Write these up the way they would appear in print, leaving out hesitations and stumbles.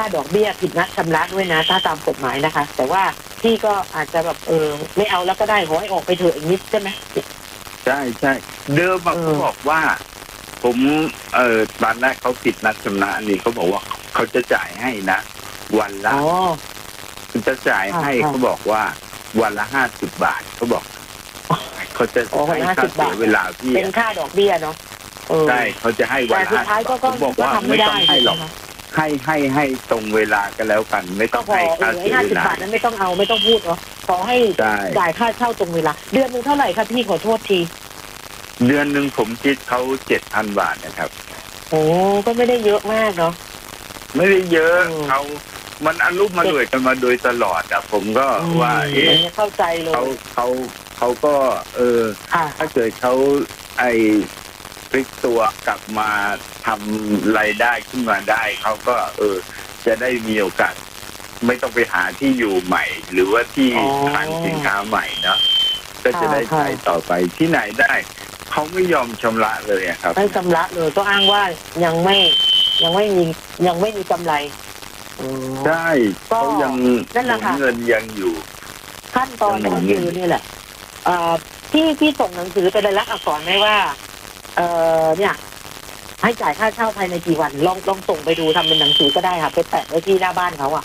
ดอกเบี้ยผิดนัดชำระด้วยนะถ้าตามกฎหมายนะคะแต่ว่าพี่ก็อาจจะแบบไม่เอาแล้วก็ได้ขอให้ออกไปเถอะอีกนิดใช่ไหมใช่ใช่เดิมเขาบอกว่าผมตอนแรกเขาผิดนัดชำระนี่เขาบอกว่าเขาจะจ่ายให้นะวันละจะจ่ายให้เขาบอกว่าวันละ50 บาทเขาบอกเขาจะให้ค่าเสียเวลาพี่เป็นค่าดอกเบี้ยเนาะใช่เขาจะให้วันละ50 บาทเขาบอกว่าไม่ต้องให้หรอกให้ตรงเวลากันแล้วกันไม่ต้องให้ค่าเสียเวลา 50 บาทนั้นไม่ต้องเอาไม่ต้องพูดเนาะขอให้จ่ายค่าเช่าตรงเวลาเดือนนึงเท่าไหร่ครับพี่ขอโทษทีเดือนนึงผมคิดเขา7,000 บาทนะครับโอ้ก็ไม่ได้เยอะมากเนาะไม่ได้เยอะมันอารมณ์มาด้วยกันมาโดยตลอดอ่ะผมก็ว่าเข้าใจเลยเขาก็ถ้าเกิดเขาพลิกตัวกลับมาทำรายได้ขึ้นมาได้เขาก็จะได้มีโอกาสไม่ต้องไปหาที่อยู่ใหม่หรือว่าที่ขายสินค้าใหม่เนาะก็จะได้ใช้ต่อไปที่ไหนได้เขาไม่ยอมชำระเลยครับไม่ชำระเลยก็อ้างว่ายังไม่มีกำไรใช่เขายังเงินยังอยู่ขั้นตอนก็คือนี่แหละพี่ส่งหนังสือไปเลยลักษณ์อักษรไหมว่าเนี่ยให้จ่ายค่าเช่าภายในกี่วันลองส่งไปดูทำเป็นหนังสือก็ได้ค่ะไปแปะไว้ที่หน้าบ้านเขา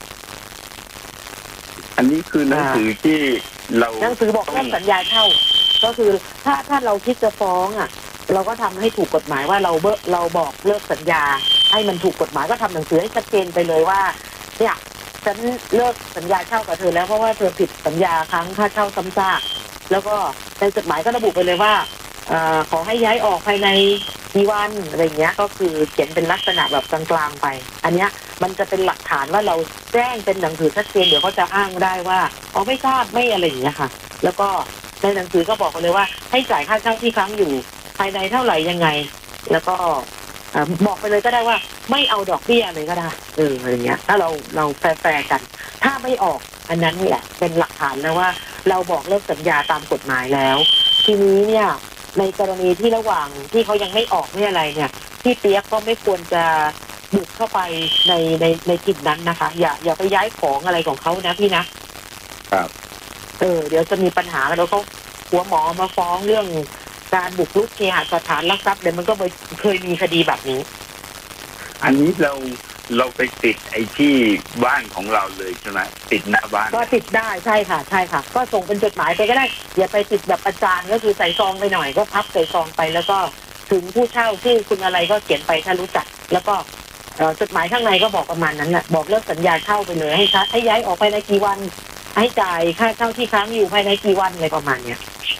อันนี้คือหนังสือที่เราหนังสือบอกเลิกสัญญาเช่าก็คือถ้าเราคิดจะฟ้องเราก็ทำให้ถูกกฎหมายว่าเราบอกเลิกสัญญาให้มันถูกกฎหมายก็ทำหนังสือให้ชัดเจนไปเลยว่าเนี่ยฉันเลิกสัญญาเช่ากับเธอแล้วเพราะว่าเธอผิดสัญญาครั้งค่าเช่าซ้ำซากแล้วก็ในจดหมายก็ระบุไปเลยว่าขอให้ย้ายออกภายในกี่วันอะไรเงี้ยก็คือเขียนเป็นลักษณะแบบกลางๆไปอันเนี้ยมันจะเป็นหลักฐานว่าเราแจ้งเป็นหนังสือชัดเจนเดี๋ยวเขาจะอ้างได้ว่าไม่ทราบไม่อะไรอย่างเงี้ยค่ะแล้วก็ในหนังสือก็บอกเลยว่าให้จ่ายค่าเช่าที่ค้างอยู่ภายในเท่าไหร่ยังไงแล้วก็บอกไปเลยก็ได้ว่าไม่เอาดอกเบี้ยเลยก็ได้อะไรเงี้ยถ้าเราแฟร์กันถ้าไม่ออกอันนั้นแหละเป็นหลักฐานแล้วว่าเราบอกเลิกสัญญาตามกฎหมายแล้วทีนี้เนี่ยในกรณีที่ระหว่างที่เขายังไม่ออกไม่อะไรเนี่ยพี่เปี๊ยกก็ไม่ควรจะบุกเข้าไปในถิ่นนั้นนะคะอย่าไปย้ายของอะไรของเขานะพี่นะครับเดี๋ยวจะมีปัญหาแล้วเขาหัวหมอมาฟ้องเรื่องการบุกรุกเคหสถานลักทรัพย์เดี๋ยวมันก็เคยมีคดีแบบนี้อันนี้เราไปติดไอ้ที่บ้านของเราเลยใช่ไหมติดหน้าบ้านก็ติดได้ใช่ค่ะก็ส่งเป็นจดหมายไปก็ได้อย่าไปติดแบบอาจารย์ก็คือใส่ซองไปหน่อยก็พับใส่ซองไปแล้วก็ถึงผู้เช่าชื่อคุณอะไรก็เขียนไปถ้ารู้จักแล้วก็จดหมายข้างในก็บอกประมาณนั้นแหละบอกเลิกสัญญาเช่าไปเลยให้ย้ายออกไปในกี่วันให้จ่ายค่าเช่าที่ค้างอยู่ภายในกี่วันอะไรประมาณเนี้ย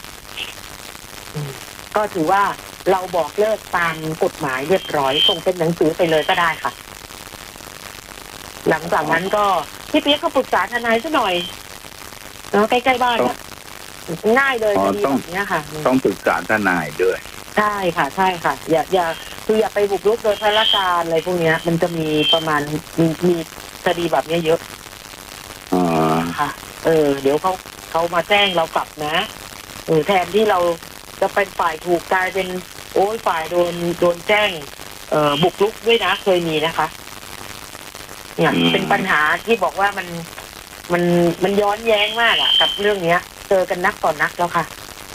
ก็ถือว่าเราบอกเลิกตามกฎหมายเรียบร้อยส่งเป็นหนังสือไปเลยก็ได้ค่ะหลังจากนั้นก็พี่เปี๊ยกก็ปรึกษาทนายซะหน่อยใกล้ๆบ้านง่ายเลยจะมีแบบนี้ค่ะต้องปรึกษาทนายด้วยใช่ค่ะอย่าไปบุกรุกโดยพลการอะไรพวกนี้มันจะมีประมาณมีคดีแบบนี้เยอะค่ะเดี๋ยวเขามาแจ้งเรากลับนะแทนที่เราจะเป็นฝ่ายถูกกลายเป็นฝ่ายโดนแจ้งบุกรุกด้วยนะเคยมีนะคะเนี่ยเป็นปัญหาที่บอกว่ามันย้อนแย้งมากกับเรื่องเนี้ยเจอกันนักต่อนักแล้วค่ะ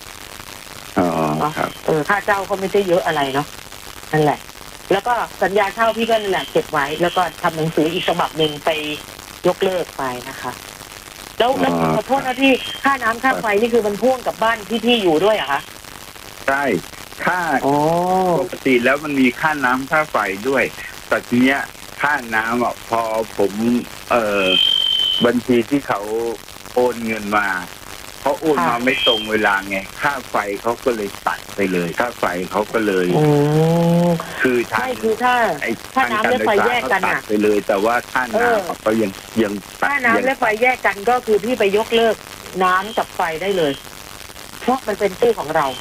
ครับค่าเช่าก็ไม่ได้เยอะอะไรเนาะนั่นแหละแล้วก็สัญญาเช่าพี่ก็นั่นแหละเก็บไว้แล้วก็ทำหนังสืออีกฉบับหนึ่งไปยกเลิกไปนะคะแล้วขอโทษนะพี่ค่าน้ำค่าไฟนี่คือมันพ่วงกับบ้านที่พี่อยู่ด้วยเหรอคะใช่ปกติแล้วมันมีค่าน้ำค่าไฟด้วยแต่ทีเนี้ยค่าน้ำพอผมบัญชีที่เขาโอนเงินมาเขาโอนมาไม่ตรงเวลาไงค่าไฟเขาก็เลยตัดไปเลยค่าไฟเขาก็เลยคือถ้าน้ำและไฟแยกกันตัดไปเลยแต่ว่าค่าน้ำก็ยังค่าน้ำและไฟแยกกันก็คือพี่ไปยกเลิกน้ำกับไฟได้เลยเพราะมันเป็นชื่อของเรา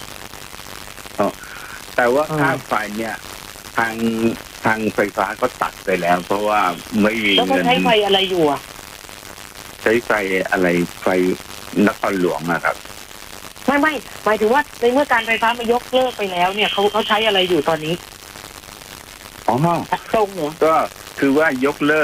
แต่ว่าค่าไฟเนี่ยทางไฟฟ้าก็ตัดไปแล้วเพราะว่าไม่มีเงินแล้วเขาใช้ไฟอะไรอยู่ใช้ไฟอะไรไฟนครหลวงครับไม่หมายถึงว่าในเมื่อการไฟฟ้ามายกเลิกไปแล้วเนี่ยเขาใช้อะไรอยู่ตอนนี้ตรงเหรอก็คือว่ายกเลิก